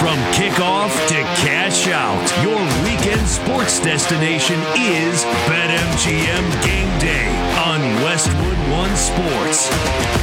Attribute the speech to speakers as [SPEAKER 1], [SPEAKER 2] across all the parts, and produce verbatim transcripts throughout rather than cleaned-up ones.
[SPEAKER 1] From kickoff to cash out, your weekend sports destination is BetMGM Game Day on Westwood One Sports.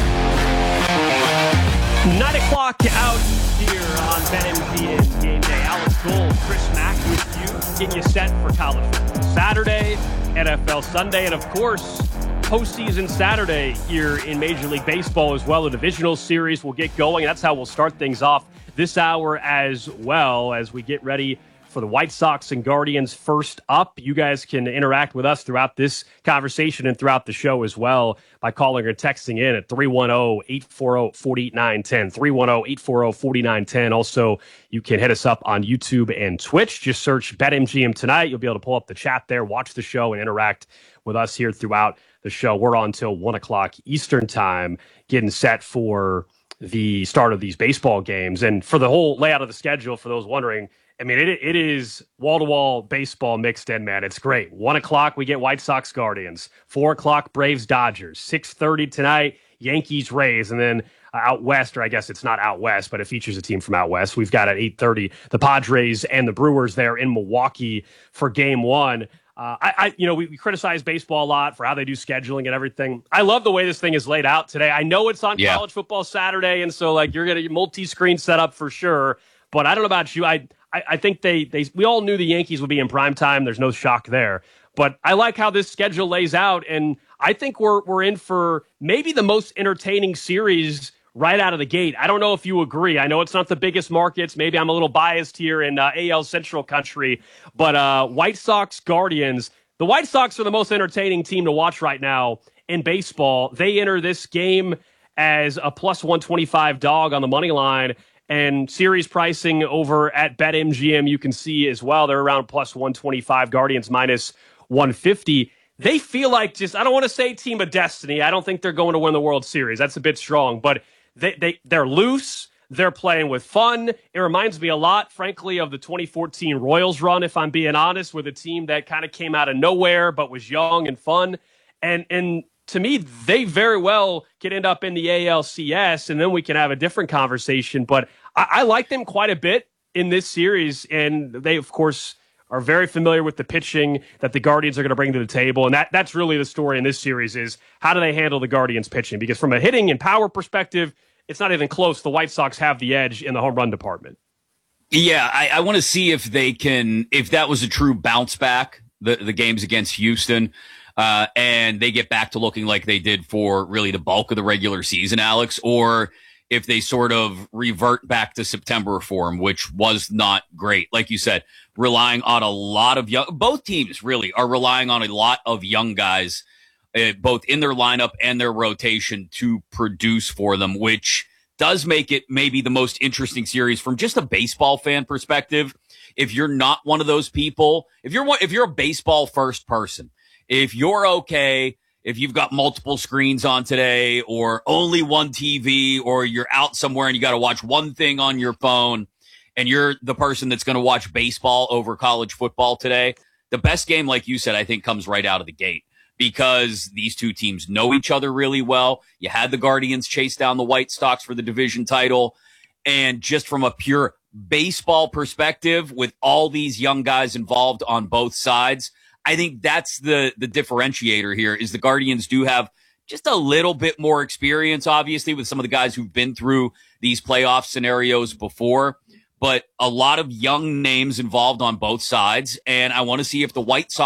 [SPEAKER 2] Nine o'clock out here on BetMGM Game Day. Alex Gold, Chris Mack with you, getting you set for college football Saturday, N F L Sunday, and of course, postseason Saturday here in Major League Baseball as well. The divisional series will get going. That's how we'll start things off this hour as well as we get ready for the White Sox and Guardians first up. You guys can interact with us throughout this conversation and throughout the show as well by calling or texting in at three one zero, eight four zero, four nine one zero, three one zero, eight four zero, four nine one zero. Also, you can hit us up on YouTube and Twitch. Just search BetMGM Tonight. You'll be able to pull up the chat there, watch the show, and interact with us here throughout the show. We're on till one o'clock Eastern time, getting set for the start of these baseball games. And for the whole layout of the schedule, for those wondering, I mean, it it is wall-to-wall baseball mixed in, man. It's great. One o'clock, we get White Sox Guardians. Four o'clock, Braves Dodgers. Six thirty tonight, Yankees Rays. And then uh, out west, or I guess it's not out west, but it features a team from out west. We've got at eight thirty the Padres and the Brewers there in Milwaukee for game one. Uh, I, I, you know, we, we criticize baseball a lot for how they do scheduling and everything. I love the way this thing is laid out today. I know it's on yeah. College Football Saturday, and so like you're gonna get multi-screen setup for sure. But I don't know about you. I, I, I think they, they, we all knew the Yankees would be in prime time. There's no shock there. But I like how this schedule lays out, and I think we're we're in for maybe the most entertaining series right out of the gate. I don't know if you agree. I know it's not the biggest markets. Maybe I'm a little biased here in uh, A L Central country, but uh, White Sox Guardians, the White Sox are the most entertaining team to watch right now in baseball. They enter this game as a plus one twenty-five dog on the money line, and series pricing over at BetMGM, you can see as well. They're around plus one twenty-five, Guardians minus one fifty. They feel like just, I don't want to say team of destiny. I don't think they're going to win the World Series. That's a bit strong, but They, they, they're loose. They're playing with fun. It reminds me a lot, frankly, of the twenty fourteen Royals run, if I'm being honest, with a team that kind of came out of nowhere but was young and fun. And and to me, they very well could end up in the A L C S, and then we can have a different conversation. But I, I like them quite a bit in this series, and they, of course, are very familiar with the pitching that the Guardians are going to bring to the table. And that that's really the story in this series is how do they handle the Guardians pitching? Because from a hitting and power perspective, it's not even close. The White Sox have the edge in the home run department.
[SPEAKER 3] Yeah, I, I want to see if they can, if that was a true bounce back, the, the games against Houston, uh, and they get back to looking like they did for really the bulk of the regular season, Alex, or if they sort of revert back to September form, which was not great. Like you said, relying on a lot of young, both teams really are relying on a lot of young guys, uh, both in their lineup and their rotation to produce for them, which does make it maybe the most interesting series from just a baseball fan perspective. If you're not one of those people, if you're one, if you're a baseball first person, if you're okay, if you've got multiple screens on today or only one T V, or you're out somewhere and you got to watch one thing on your phone and you're the person that's going to watch baseball over college football today, the best game, like you said, I think comes right out of the gate because these two teams know each other really well. You had the Guardians chase down the White Sox for the division title. And just from a pure baseball perspective, with all these young guys involved on both sides, I think that's the the differentiator here is the Guardians do have just a little bit more experience, obviously, with some of the guys who've been through these playoff scenarios before, but a lot of young names involved on both sides. And I want to see if the White Sox